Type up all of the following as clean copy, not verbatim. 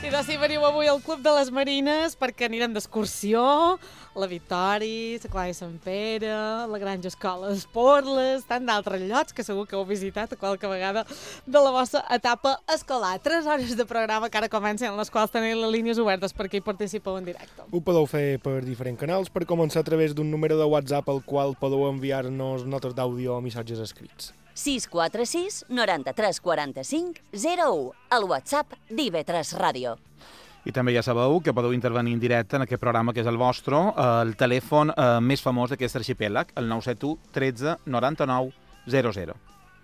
I doncs si veniu avui al Club de les Marines perquè anirem d'excursió, la Vitori, la Clara Sant Pere, la Granja Escola d'Esporles, tant d'altres llocs que segur que heu visitat a qualque vegada de la vostra etapa escolar. 3 hores de programa que ara comencen, en les quals teniu les línies obertes perquè hi participeu en directe. Ho podeu fer per diferents canals, per començar a través d'un número de WhatsApp al qual podeu enviar-nos notes d'àudio o missatges escrits. 646 93 45 01, el WhatsApp d'IV3 Ràdio. I també ja sabeu que podeu intervenir en directe en aquest programa que és el vostre, el telèfon més famós d'aquest arxipèlag, el 971 13 99 00.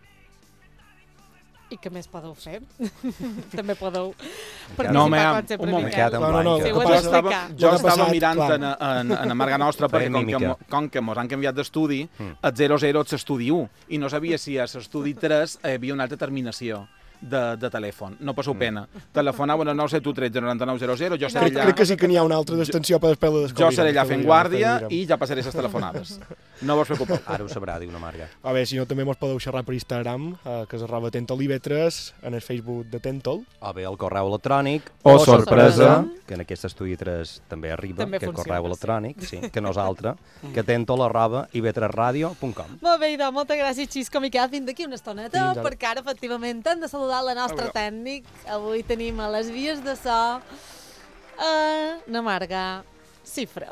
I què més podeu fer? També podeu No, participar quan sempre un moment. vingueu. Sí, ho has d'explicar. Jo estava mirant en Amarga Nostra perquè com que mos han canviat d'estudi, el 00 és l'estudi 1 i no sabia si a l'estudi 3 hi havia una altra terminació de telèfon. No passeu pena. Telefoneu al 971 13 99 00. Jo seré allà... Crec que sí que n'hi ha una altra d'extensió per després de descobrir. Jo seré allà fent guàrdia i ja passaré les telefonades. No vos preocupeu. Ara ho sabrà, diu una Marga. A veure, si no, també mos podeu xerrar per Instagram, que és @tentoliv3, en el Facebook de Tentol. O bé el correu electrònic. O sorpresa. Que en aquest estudi 3 també arriba, també que és funciona, correu electrònic, sí, que nosaltres, que tentol@iv3radio.com. Molt bé, idò, moltes gràcies, Xisco Miquel. Fins d'aquí una estoneta, Fins ara. perquè ara, efectivament, hem de saludar la nostra tècnic. Avui tenim a les vies de so na Marga Cifra.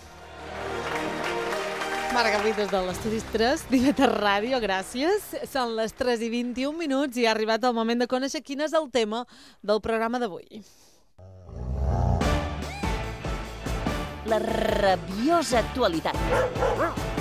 Marga, avui des de l'Estudis 3, d'IV3 Ràdio, gràcies. Són les 3:21 i ha arribat el moment de conèixer quin és el tema del programa d'avui. La rabiosa actualitat.